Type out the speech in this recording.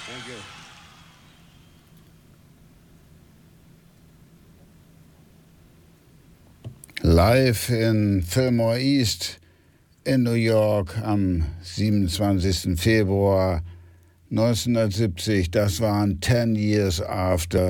Thank you. Live in Fillmore East in New York am 27. Februar 1970. Das waren 10 Years After.